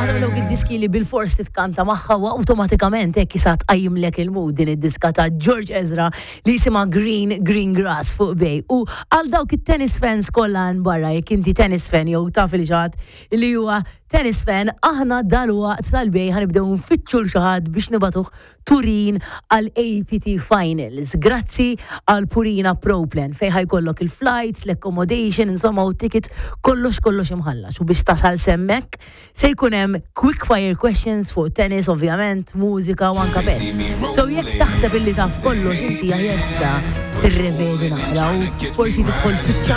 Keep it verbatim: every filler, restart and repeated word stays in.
waħda minn dawk id-diski li bil-fors titkanta magħha u awtomatikament hekk isa tqajjimlek il-mood din id-diska ta' George Ezra li jisimha Green Green Grass fuq bej. U għal dawk it-tennis fans kollha barra jekk inti tennis fan jew taf il ġad li huwa tennis fan, aħna dal-waqt tal-bej ħanibdew nfittxu l xi ħadd biex nibatuh Turin għal A P T Finals. Grazzi għal Purina ProPlan fejn ħajkollok il-flights, l-accommodation, insomma u tickets kollox kollox imħallax. U biex tasal semmek se jkun hemm quick fire questions fuq tennis, ovvjament, mużika u anke pezz. So jekk taħseb illi taf kollox inti aħjar tibda tirrevedi naqra u forsi tidħol fiċċa